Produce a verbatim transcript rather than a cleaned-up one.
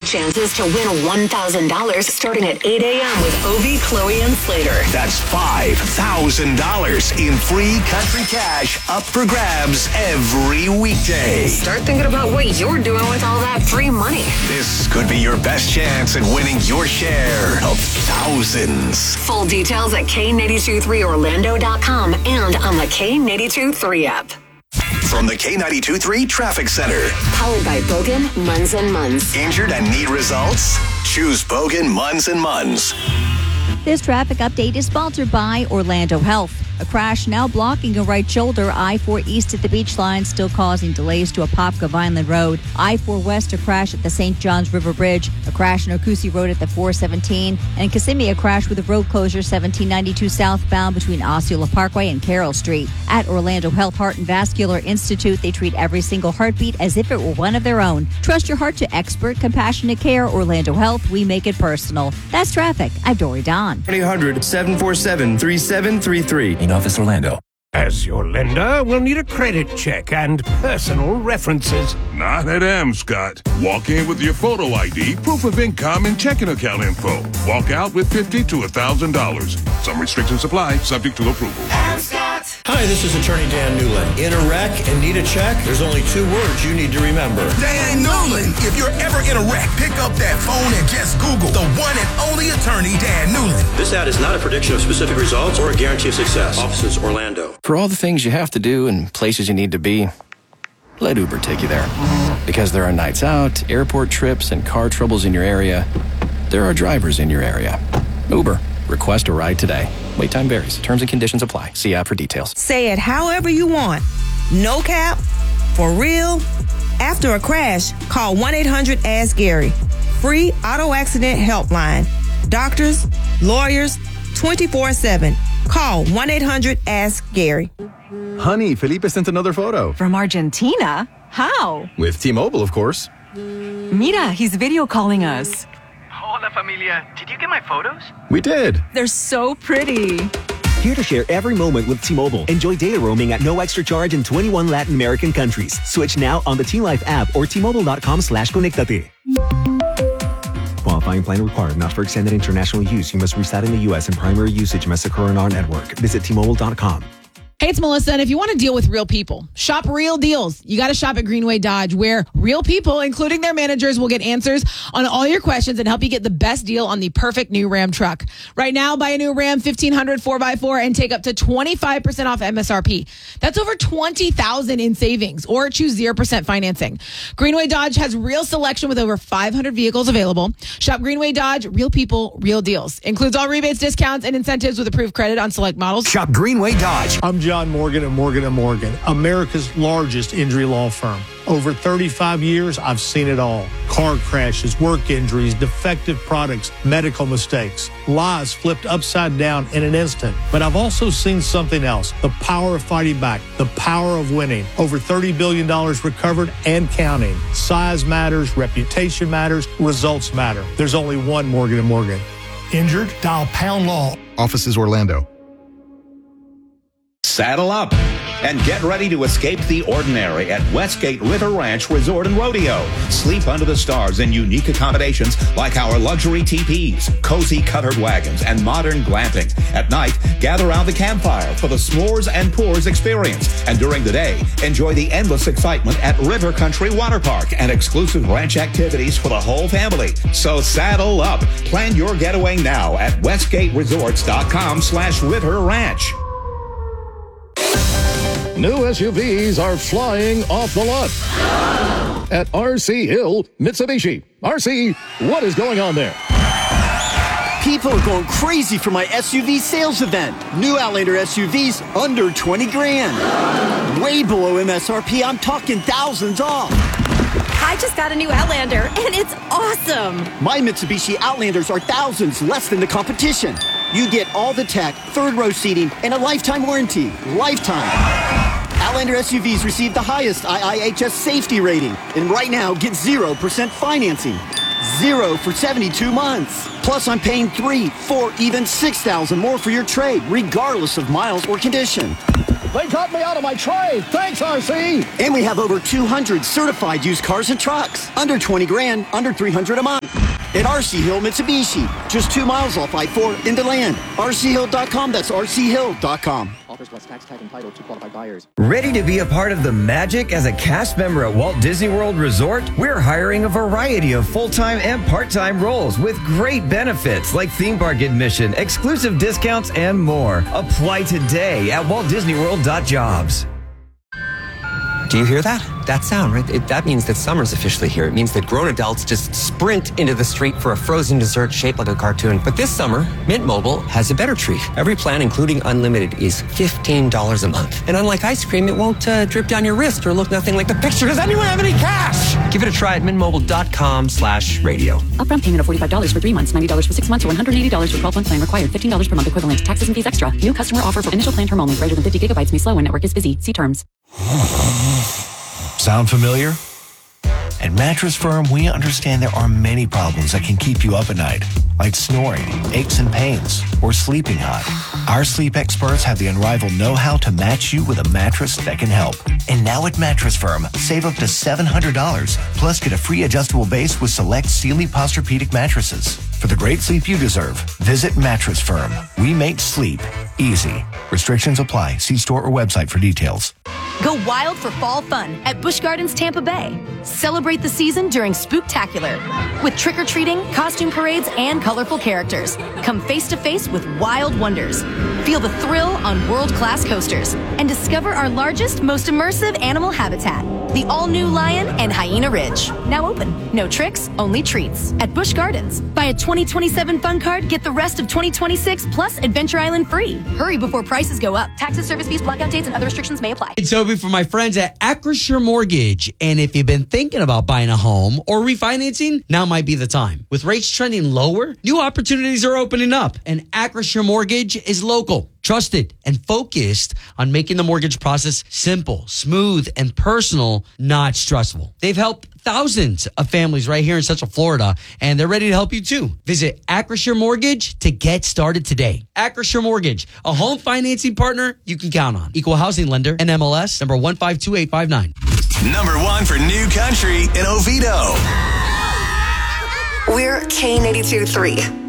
chances to win one thousand dollars starting at eight a.m. with Ovi, Chloe, and Slater. That's five thousand dollars in free country cash up for grabs every weekday. Start thinking about what you're doing with all that free money. This could be your best chance at winning your share of thousands. Full details at K nine two three Orlando dot com and on the K nine two three app. From the K nine two three Traffic Center. Powered by Bogan, Munz and Munz. Injured and need results? Choose Bogan, Munz and Munz. This traffic update is sponsored by Orlando Health. A crash now blocking a right shoulder. I four east at the beach line, still causing delays to Apopka Vineland Road. I four west, a crash at the Saint Johns River Bridge. A crash in Ocusi Road at the four seventeen. And Kissimmee, a crash with a road closure seventeen ninety-two southbound between Osceola Parkway and Carroll Street. At Orlando Health Heart and Vascular Institute, they treat every single heartbeat as if it were one of their own. Trust your heart to expert, compassionate care. Orlando Health, we make it personal. That's traffic. I'm Dory Don. one eight hundred seven four seven three seven three three. In Office Orlando. As your lender, we'll need a credit check and personal references. Not at Amscott. Walk in with your photo I D, proof of income, and checking account info. Walk out with fifty to one thousand dollars. Some restrictions apply, subject to approval. Amscott. Hi, this is Attorney Dan Newland. In a wreck and need a check? There's only two words you need to remember. Dan Newland. If you're ever in a wreck, pick up that phone and just Google the one and only attorney, Dan Newland. This ad is not a prediction of specific results or a guarantee of success. Offices, Orlando. For all the things you have to do and places you need to be, let Uber take you there. Because there are nights out, airport trips, and car troubles in your area, there are drivers in your area. Uber. Request a ride today. Wait time varies. Terms and conditions apply. See app for details. Say it however you want. No cap. For real. After a crash, call one eight hundred ask Gary. Free auto accident helpline. Doctors, lawyers, twenty-four seven. Call one eight hundred ask Gary. Honey, Felipe sent another photo. From Argentina? How? With T-Mobile, of course. Mira, he's video calling us. Hola, familia. Did you get my photos? We did. They're so pretty. Here to share every moment with T-Mobile. Enjoy data roaming at no extra charge in twenty-one Latin American countries. Switch now on the T-Life app or T-Mobile.com slash conectate. Qualifying plan required. Not for extended international use. You must reside in the U S and primary usage must occur on our network. Visit T Mobile dot com. Hey, it's Melissa, and if you want to deal with real people, shop real deals. You got to shop at Greenway Dodge, where real people, including their managers, will get answers on all your questions and help you get the best deal on the perfect new Ram truck. Right now, buy a new Ram fifteen hundred four by four and take up to twenty-five percent off M S R P. That's over twenty thousand dollars in savings, or choose zero percent financing. Greenway Dodge has real selection with over five hundred vehicles available. Shop Greenway Dodge, real people, real deals. Includes all rebates, discounts, and incentives with approved credit on select models. Shop Greenway Dodge. I'm John Morgan at Morgan and Morgan, America's largest injury law firm. Over thirty-five years, I've seen it all. Car crashes, work injuries, defective products, medical mistakes, lives flipped upside down in an instant. But I've also seen something else, the power of fighting back, the power of winning. Over thirty billion dollars recovered and counting. Size matters, reputation matters, results matter. There's only one Morgan and Morgan. Injured? Dial Pound Law. Offices Orlando. Saddle up and get ready to escape the ordinary at Westgate River Ranch Resort and Rodeo. Sleep under the stars in unique accommodations like our luxury teepees, cozy covered wagons, and modern glamping. At night, gather around the campfire for the s'mores and pours experience. And during the day, enjoy the endless excitement at River Country Water Park and exclusive ranch activities for the whole family. So saddle up. Plan your getaway now at westgate resorts dot com slash river ranch. New S U Vs are flying off the lot at R C Hill Mitsubishi. R C, what is going on there? People are going crazy for my S U V sales event. New Outlander S U Vs under twenty grand. Way below M S R P. I'm talking thousands off. I just got a new Outlander, and it's awesome. My Mitsubishi Outlanders are thousands less than the competition. You get all the tech, third row seating, and a lifetime warranty. Lifetime. Outlander S U Vs receive the highest I I H S safety rating. And right now, get zero percent financing. Zero for seventy-two months. Plus, I'm paying three, four, even six thousand more for your trade, regardless of miles or condition. They got me out of my trade. Thanks, R C. And we have over two hundred certified used cars and trucks. Under twenty grand, under three hundred a month. At R C Hill Mitsubishi, just two miles off I four in DeLand. R C hill dot com, that's R C hill dot com. Offers plus tax, tag, and title to qualified buyers. Ready to be a part of the magic as a cast member at Walt Disney World Resort? We're hiring a variety of full-time and part-time roles with great benefits like theme park admission, exclusive discounts, and more. Apply today at walt disney world dot jobs. Do you hear that? That sound, right? It, that means that summer's officially here. It means that grown adults just sprint into the street for a frozen dessert shaped like a cartoon. But this summer, Mint Mobile has a better treat. Every plan, including unlimited, is fifteen dollars a month. And unlike ice cream, it won't uh, drip down your wrist or look nothing like the picture. Does anyone have any cash? Give it a try at mintmobile.com slash radio. Upfront payment of forty-five dollars for three months, ninety dollars for six months, or one hundred eighty dollars for twelve-month plan required. fifteen dollars per month equivalent. Taxes and fees extra. New customer offer for initial plan term only. Greater than fifty gigabytes may slow when network is busy. See terms. Sound familiar? At Mattress Firm, we understand there are many problems that can keep you up at night, like snoring, aches and pains, or sleeping hot. Our sleep experts have the unrivaled know-how to match you with a mattress that can help. And now at Mattress Firm, save up to seven hundred dollars, plus get a free adjustable base with select Sealy Posturepedic mattresses. For the great sleep you deserve, visit Mattress Firm. We make sleep easy. Restrictions apply. See store or website for details. Go wild for fall fun at Busch Gardens Tampa Bay. Celebrate the season during Spooktacular with trick-or-treating, costume parades, and colorful characters. Come face-to-face with wild wonders. Feel the thrill on world-class coasters and discover our largest, most immersive animal habitat, the all-new Lion and Hyena Ridge. Now open. No tricks, only treats. At Busch Gardens. Buy a twenty twenty-seven fun card, get the rest of twenty twenty-six plus Adventure Island free. Hurry before prices go up. Taxes, service fees, blackout dates, and other restrictions may apply. It's Toby from my friends at Acrisure Mortgage. And if you've been thinking about buying a home or refinancing, now might be the time. With rates trending lower, new opportunities are opening up. And Acrisure Mortgage is local, trusted, and focused on making the mortgage process simple, smooth, and personal, not stressful. They've helped thousands of families right here in Central Florida, and they're ready to help you too. Visit Acrisure Mortgage to get started today. Acrisure Mortgage, a home financing partner you can count on. Equal housing lender, N M L S number one five two eight five nine. Number one for New Country in Oviedo. We're K ninety-two point three.